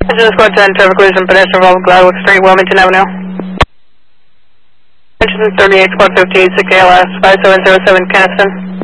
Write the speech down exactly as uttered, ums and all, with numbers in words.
Engine Squad ten, traffic collision, pedestrian involved, Gladwell Street, Wilmington Avenue. Engine thirty-eight, Squad fifty-eight, six A L S, five seven zero seven, Canaston.